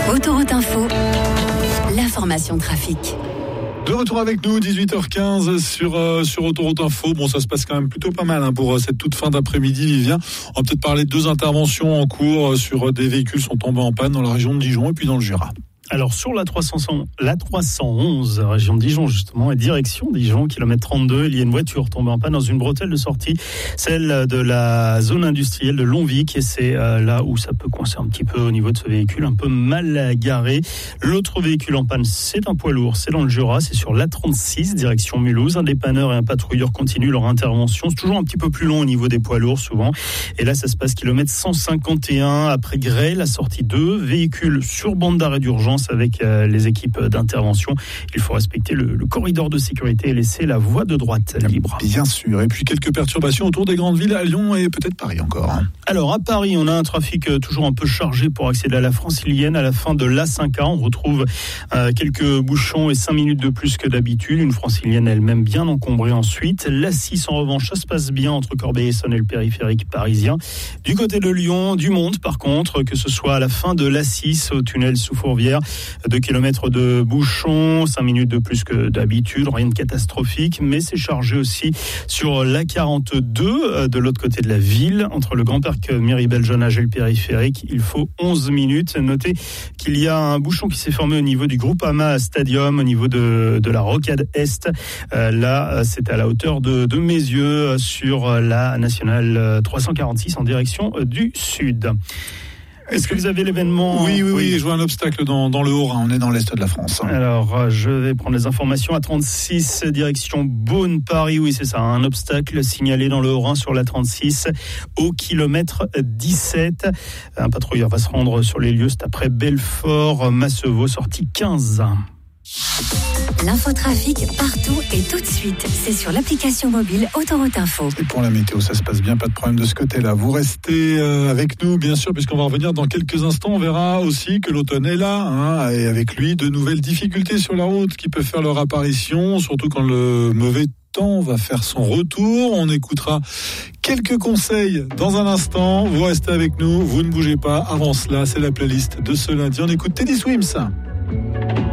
Autoroute Info, l'information trafic. De retour avec nous, 18h15 sur Autoroute Info. Bon, ça se passe quand même plutôt pas mal pour cette toute fin d'après-midi, Vivien. On va peut-être parler de 2 interventions en cours sur des véhicules qui sont tombés en panne dans la région de Dijon et puis dans le Jura. Alors sur la 311, région de Dijon justement, et direction Dijon, kilomètre 32, il y a une voiture tombée en panne dans une bretelle de sortie, celle de la zone industrielle de Longvic, et c'est là où ça peut coincer un petit peu au niveau de ce véhicule, un peu mal garé. L'autre véhicule en panne, c'est un poids lourd, c'est dans le Jura, c'est sur l'A36, direction Mulhouse. Un dépanneur et un patrouilleur continuent leur intervention, c'est toujours un petit peu plus long au niveau des poids lourds souvent, et là ça se passe kilomètre 151, après Grès, la sortie 2, véhicule sur bande d'arrêt d'urgence avec les équipes d'intervention. Il faut respecter le corridor de sécurité et laisser la voie de droite libre. Bien sûr. Et puis quelques perturbations autour des grandes villes à Lyon et peut-être Paris encore. Alors à Paris, on a un trafic toujours un peu chargé pour accéder à la Francilienne. À la fin de l'A5A, on retrouve quelques bouchons et 5 minutes de plus que d'habitude. Une Francilienne elle-même bien encombrée ensuite. L'A6 en revanche, ça se passe bien entre Corbeil-Essonnes et le périphérique parisien. Du côté de Lyon, du monde par contre, que ce soit à la fin de l'A6 au tunnel sous Fourvière, 2 kilomètres de bouchons, 5 minutes de plus que d'habitude, rien de catastrophique, mais c'est chargé aussi sur l'A42 de l'autre côté de la ville, entre le Grand Parc Miribel-Jonage et le périphérique. Il faut 11 minutes. Notez qu'il y a un bouchon qui s'est formé au niveau du Groupama Stadium, au niveau de la Rocade Est. Là, c'est à la hauteur de mes yeux sur la nationale 346 en direction du sud. Est-ce que vous avez l'événement ? Oui, je vois un obstacle dans le Haut-Rhin. On est dans l'Est de la France. Alors, je vais prendre les informations. A36, direction Beaune-Paris. Oui, c'est ça. Un obstacle signalé dans le Haut-Rhin sur la 36 au kilomètre 17. Un patrouilleur va se rendre sur les lieux. C'est après Belfort, Masseveau, sortie 15. L'infotrafic partout et tout de suite. C'est sur l'application mobile Autoroute Info. Et pour la météo, ça se passe bien, pas de problème de ce côté-là. Vous restez avec nous, bien sûr, puisqu'on va revenir dans quelques instants. On verra aussi que l'automne est là, et avec lui, de nouvelles difficultés sur la route qui peuvent faire leur apparition, surtout quand le mauvais temps va faire son retour. On écoutera quelques conseils dans un instant. Vous restez avec nous, vous ne bougez pas. Avant cela, c'est la playlist de ce lundi. On écoute Teddy Swims.